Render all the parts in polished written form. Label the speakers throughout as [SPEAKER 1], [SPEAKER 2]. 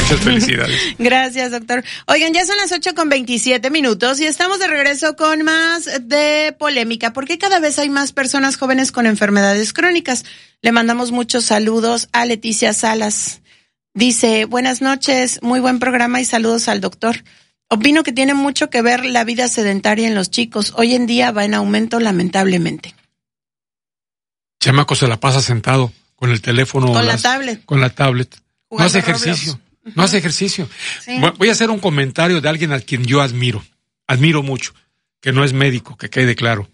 [SPEAKER 1] Muchas felicidades.
[SPEAKER 2] Gracias, doctor. Oigan, ya son las 8:27 y estamos de regreso con más de polémica, porque cada vez hay más personas jóvenes con enfermedades crónicas. Le mandamos muchos saludos a Leticia Salas. Dice, buenas noches, muy buen programa y saludos al doctor. Opino que tiene mucho que ver la vida sedentaria en los chicos. Hoy en día va en aumento, lamentablemente.
[SPEAKER 1] Chamaco se la pasa sentado con el teléfono.
[SPEAKER 2] Con la tablet.
[SPEAKER 1] Con la tablet. No hace ejercicio.
[SPEAKER 2] Roblox.
[SPEAKER 1] No hace ejercicio.
[SPEAKER 2] Sí.
[SPEAKER 1] Voy a hacer un comentario de alguien a quien yo admiro. Admiro mucho. Que no es médico, que quede claro.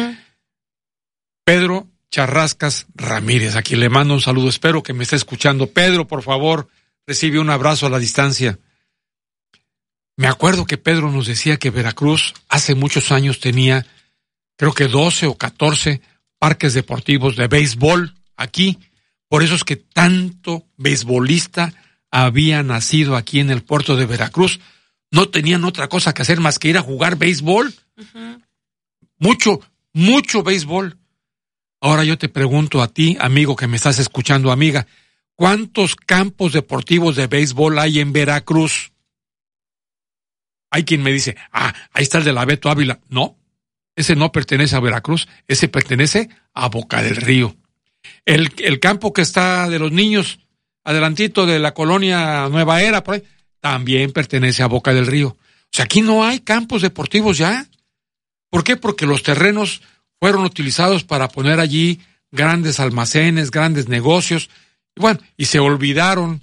[SPEAKER 1] Pedro Charrascas Ramírez, a quien le mando un saludo. Espero que me esté escuchando. Pedro, por favor, recibe un abrazo a la distancia. Me acuerdo que Pedro nos decía que Veracruz hace muchos años tenía, creo que 12 o 14 parques deportivos de béisbol aquí. Por eso es que tanto beisbolista había nacido aquí en el puerto de Veracruz. No tenían otra cosa que hacer más que ir a jugar béisbol. Mucho béisbol. Ahora yo te pregunto a ti, amigo que me estás escuchando, amiga, ¿cuántos campos deportivos de béisbol hay en Veracruz? Hay quien me dice, ahí está el de la Beto Ávila. No, ese no pertenece a Veracruz, ese pertenece a Boca del Río. El campo que está de los niños, adelantito de la colonia Nueva Era, por ahí, también pertenece a Boca del Río. O sea, aquí no hay campos deportivos ya. ¿Por qué? Porque los terrenos fueron utilizados para poner allí grandes almacenes, grandes negocios, y bueno, y se olvidaron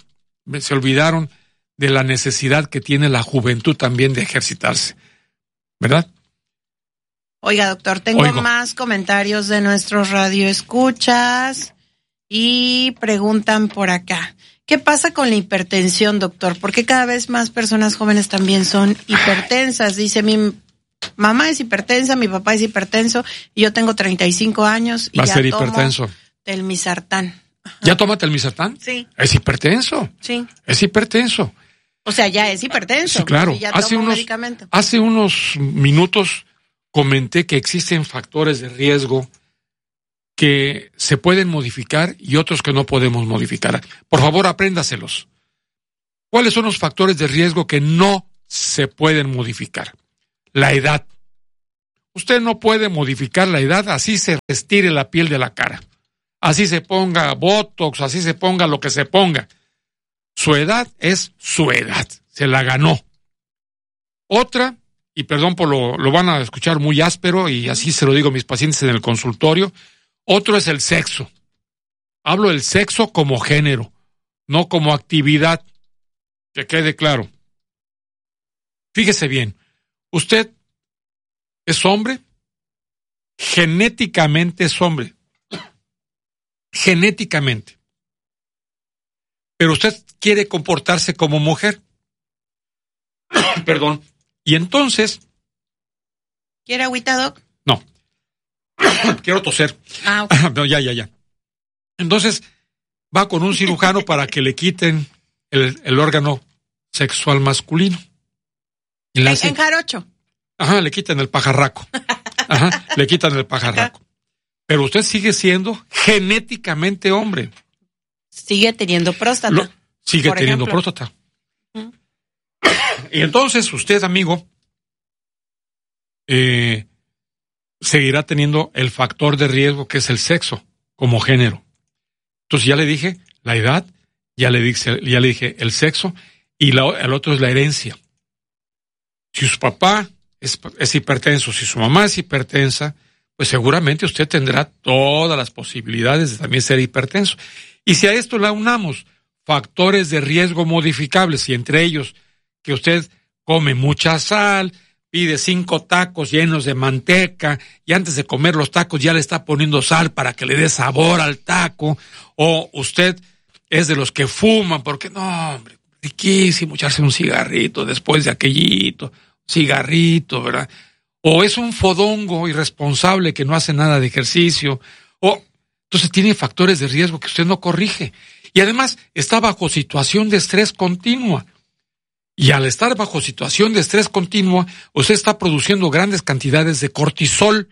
[SPEAKER 1] de la necesidad que tiene la juventud también de ejercitarse, ¿verdad?
[SPEAKER 2] Oiga, doctor, tengo más comentarios de nuestros radioescuchas y preguntan por acá. ¿Qué pasa con la hipertensión, doctor? ¿Por qué cada vez más personas jóvenes también son hipertensas? Dice, mi mamá es hipertensa, mi papá es hipertenso y yo tengo 35 años y
[SPEAKER 1] va a
[SPEAKER 2] ya
[SPEAKER 1] ser
[SPEAKER 2] tomo
[SPEAKER 1] hipertenso.
[SPEAKER 2] Telmisartán. Ajá.
[SPEAKER 1] ¿Ya toma telmisartán?
[SPEAKER 2] Sí.
[SPEAKER 1] Es hipertenso.
[SPEAKER 2] Sí.
[SPEAKER 1] Es hipertenso.
[SPEAKER 2] O sea, ya es hipertenso.
[SPEAKER 1] Sí, claro.
[SPEAKER 2] Ya toma un medicamento.
[SPEAKER 1] Hace unos minutos comenté que existen factores de riesgo que se pueden modificar y otros que no podemos modificar. Por favor, apréndaselos. ¿Cuáles son los factores de riesgo que no se pueden modificar? La edad. Usted no puede modificar la edad, así se estire la piel de la cara. Así se ponga botox, así se ponga lo que se ponga. Su edad es su edad, se la ganó. Otra, y perdón por lo van a escuchar muy áspero, y así se lo digo a mis pacientes en el consultorio, otro es el sexo. Hablo del sexo como género, no como actividad, que quede claro. Fíjese bien, usted es hombre, genéticamente es hombre. Genéticamente. Pero usted quiere comportarse como mujer. Perdón. Y entonces...
[SPEAKER 2] ¿Quiere agüita, doc?
[SPEAKER 1] No. Quiero toser.
[SPEAKER 2] Okay.
[SPEAKER 1] No, ya. Entonces, va con un cirujano para que le quiten el órgano sexual masculino. Y
[SPEAKER 2] en jarocho.
[SPEAKER 1] Ajá, le quitan el pajarraco. Ajá, le quitan el pajarraco. Pero usted sigue siendo genéticamente hombre.
[SPEAKER 2] Sigue teniendo próstata.
[SPEAKER 1] Sigue teniendo próstata. Y entonces usted, amigo, seguirá teniendo el factor de riesgo que es el sexo como género. Entonces ya le dije la edad, ya le dije el sexo, y el otro es la herencia. Si su papá es hipertenso, si su mamá es hipertensa, pues seguramente usted tendrá todas las posibilidades de también ser hipertenso. Y si a esto le aunamos factores de riesgo modificables, y entre ellos que usted come mucha sal, pide 5 tacos llenos de manteca, y antes de comer los tacos ya le está poniendo sal para que le dé sabor al taco, o usted es de los que fuman, porque no, hombre, riquísimo echarse un cigarrito después de aquellito, cigarrito, ¿verdad? O es un fodongo irresponsable que no hace nada de ejercicio, o entonces tiene factores de riesgo que usted no corrige. Y además está bajo situación de estrés continua. Y al estar bajo situación de estrés continua, usted está produciendo grandes cantidades de cortisol.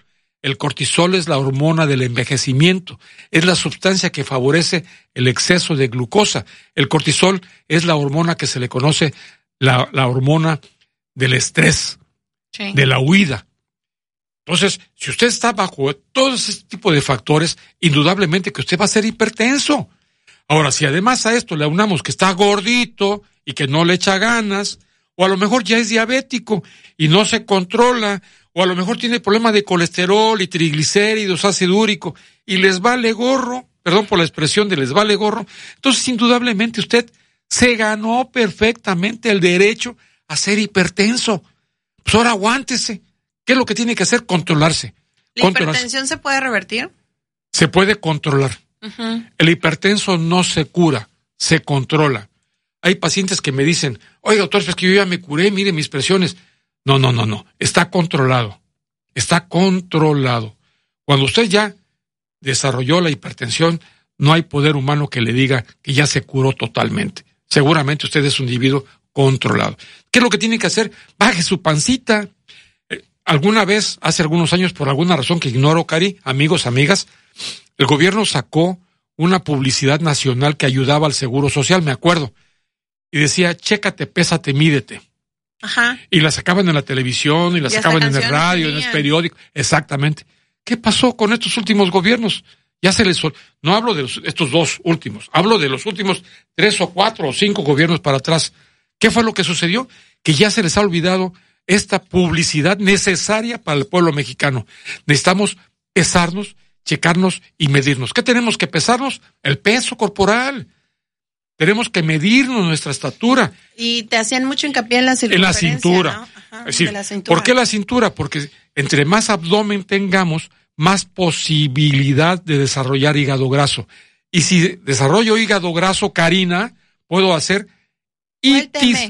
[SPEAKER 1] El cortisol es la hormona del envejecimiento, es la sustancia que favorece el exceso de glucosa. El cortisol es la hormona que se le conoce la hormona del estrés, sí, de la huida. Entonces, si usted está bajo todo ese tipo de factores, indudablemente que usted va a ser hipertenso. Ahora, si además a esto le aunamos que está gordito y que no le echa ganas, o a lo mejor ya es diabético y no se controla, o a lo mejor tiene problema de colesterol y triglicéridos, ácido úrico, y les vale gorro, perdón por la expresión de les vale gorro, entonces indudablemente usted se ganó perfectamente el derecho a ser hipertenso. Pues ahora aguántese. ¿Qué es lo que tiene que hacer? Controlarse.
[SPEAKER 2] ¿La hipertensión se puede revertir?
[SPEAKER 1] Se puede controlar. Uh-huh. El hipertenso no se cura, se controla. Hay pacientes que me dicen, oiga, doctor, es que yo ya me curé, mire mis presiones. No. Está controlado. Está controlado. Cuando usted ya desarrolló la hipertensión, no hay poder humano que le diga que ya se curó totalmente. Seguramente usted es un individuo controlado. ¿Qué es lo que tiene que hacer? Baje su pancita. Alguna vez, hace algunos años, por alguna razón que ignoro, Cari, amigos, amigas, el gobierno sacó una publicidad nacional que ayudaba al Seguro Social, me acuerdo. Y decía, chécate, pésate, mídete. Ajá. Y la sacaban en la televisión, y la sacaban en el radio, en el periódico. Exactamente. ¿Qué pasó con estos últimos gobiernos? Ya se les... No hablo de estos dos últimos, hablo de los últimos 3 o 4 o 5 gobiernos para atrás. ¿Qué fue lo que sucedió? Que ya se les ha olvidado esta publicidad necesaria para el pueblo mexicano. Necesitamos pesarnos, checarnos y medirnos. ¿Qué tenemos que pesarnos? El peso corporal. Tenemos que medirnos nuestra estatura. Y te hacían mucho hincapié en la circunferencia. En la cintura. ¿No? Ajá, es decir, de la cintura. ¿Por qué la cintura? Porque entre más abdomen tengamos, más posibilidad de desarrollar hígado graso. Y si desarrollo hígado graso, Karina, puedo hacer itis.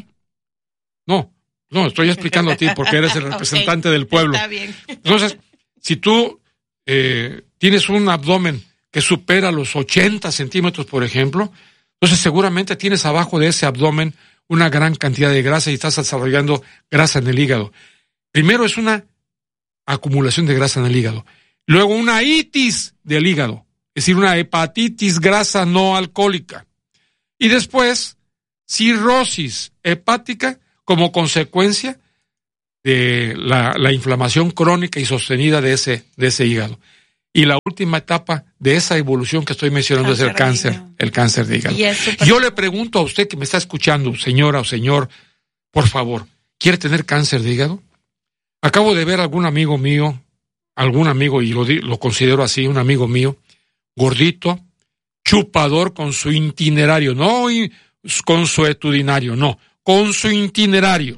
[SPEAKER 1] No, estoy explicando a ti porque eres el representante del pueblo. Está bien. Entonces, si tú tienes un abdomen que supera los 80 centímetros, por ejemplo, entonces seguramente tienes abajo de ese abdomen una gran cantidad de grasa y estás desarrollando grasa en el hígado. Primero es una acumulación de grasa en el hígado. Luego una itis del hígado, es decir, una hepatitis grasa no alcohólica. Y después, cirrosis hepática como consecuencia de la inflamación crónica y sostenida de ese hígado. Y la última etapa de esa evolución que estoy mencionando es el cáncer de hígado. Yo le pregunto a usted que me está escuchando, señora o señor, por favor, ¿quiere tener cáncer de hígado? Acabo de ver a algún amigo mío, y lo considero así, un amigo mío, gordito, chupador con su itinerario, no con su etudinario, no, con su itinerario.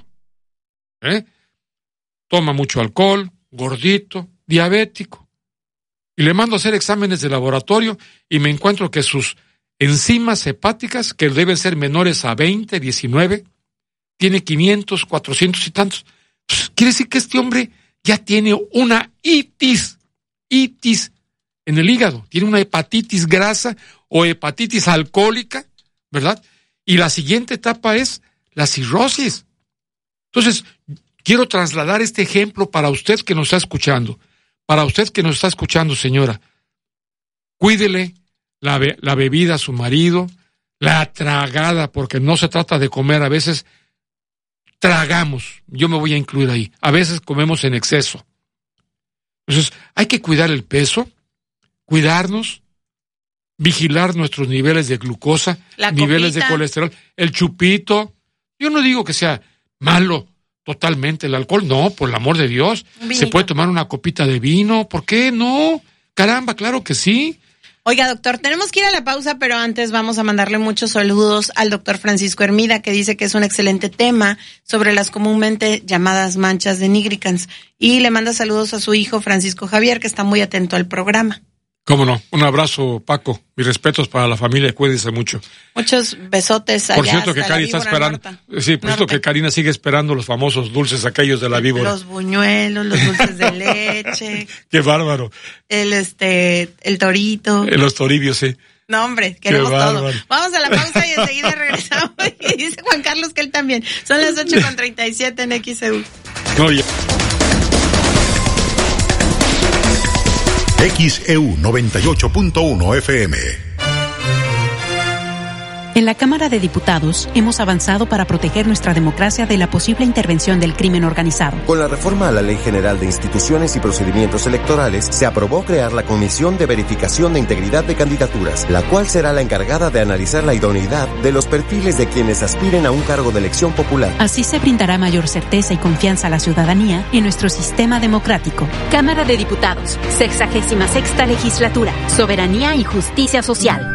[SPEAKER 1] Toma mucho alcohol, gordito, diabético. Y le mando a hacer exámenes de laboratorio y me encuentro que sus enzimas hepáticas, que deben ser menores a 20, 19, tiene 500, 400 y tantos. Pues, quiere decir que este hombre ya tiene una itis en el hígado. Tiene una hepatitis grasa o hepatitis alcohólica, ¿verdad? Y la siguiente etapa es la cirrosis. Entonces, quiero trasladar este ejemplo para usted que nos está escuchando. Para usted que nos está escuchando, señora, cuídele la bebida a su marido, la tragada, porque no se trata de comer, a veces tragamos, yo me voy a incluir ahí, a veces comemos en exceso. Entonces, hay que cuidar el peso, cuidarnos, vigilar nuestros niveles de glucosa, niveles de colesterol, el chupito. Yo no digo que sea malo totalmente el alcohol, no, por el amor de Dios. Vinito. Se puede tomar una copita de vino, ¿por qué no? Caramba, claro que sí. Oiga, doctor, tenemos que ir a la pausa, pero antes vamos a mandarle muchos saludos al doctor Francisco Hermida, que dice que es un excelente tema sobre las comúnmente llamadas manchas de nigricans. Y le manda saludos a su hijo Francisco Javier, que está muy atento al programa. Cómo no, un abrazo, Paco. Mis respetos para la familia, cuídense mucho. Muchos besotes allá. Por cierto que Cari está esperando, sí, por cierto que Karina sigue esperando los famosos dulces aquellos de la víbora. Los buñuelos, los dulces de leche. Qué bárbaro. El torito. Los toribios, sí. No, hombre, queremos todo. Vamos a la pausa y enseguida regresamos. Y dice Juan Carlos que él también. Son las 8:37 en XEU. No, ya.
[SPEAKER 3] XEU 98.1 FM.
[SPEAKER 4] En la Cámara de Diputados hemos avanzado para proteger nuestra democracia de la posible intervención del crimen organizado.
[SPEAKER 5] Con la reforma a la Ley General de Instituciones y Procedimientos Electorales, se aprobó crear la Comisión de Verificación de Integridad de Candidaturas, la cual será la encargada de analizar la idoneidad de los perfiles de quienes aspiren a un cargo de elección popular.
[SPEAKER 4] Así se brindará mayor certeza y confianza a la ciudadanía en nuestro sistema democrático.
[SPEAKER 6] Cámara de Diputados, 66ª Legislatura, Soberanía y Justicia Social.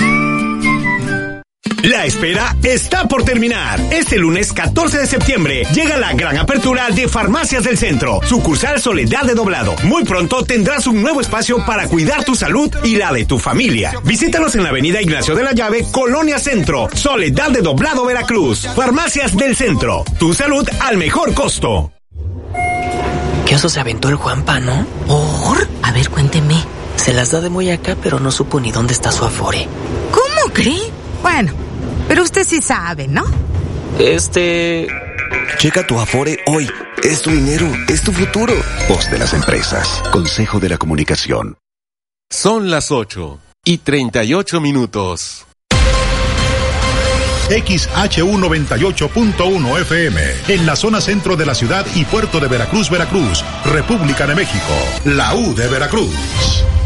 [SPEAKER 7] La espera está por terminar. Este lunes 14 de septiembre llega la gran apertura de Farmacias del Centro, sucursal Soledad de Doblado. Muy pronto tendrás un nuevo espacio para cuidar tu salud y la de tu familia. Visítanos en la avenida Ignacio de la Llave, Colonia Centro, Soledad de Doblado, Veracruz. Farmacias del Centro, tu salud al mejor costo.
[SPEAKER 8] ¿Qué oso se aventó el Juanpa, no? ¿Por? A ver, cuénteme. Se las da de muy acá, pero no supo ni dónde está su Afore.
[SPEAKER 9] ¿Cómo cree? Bueno, pero usted sí sabe, ¿no?
[SPEAKER 10] Checa tu Afore hoy. Es tu dinero, es tu futuro. Voz de las empresas. Consejo de la Comunicación.
[SPEAKER 11] Son las 8:38.
[SPEAKER 3] XHU 98.1 FM, en la zona centro de la ciudad y puerto de Veracruz, Veracruz, República de México, la U de Veracruz.